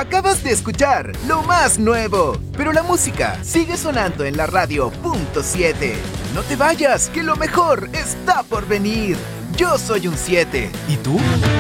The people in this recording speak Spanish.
Acabas de escuchar lo más nuevo, pero la música sigue sonando en la radio punto 7. No te vayas, que lo mejor está por venir. Yo soy un 7. ¿Y tú?